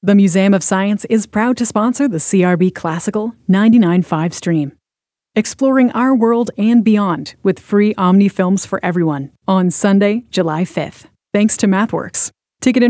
The Museum of Science is proud to sponsor the CRB Classical 99.5 stream. Exploring our world and beyond with free Omni films for everyone on Sunday, July 5th. Thanks to MathWorks. Ticket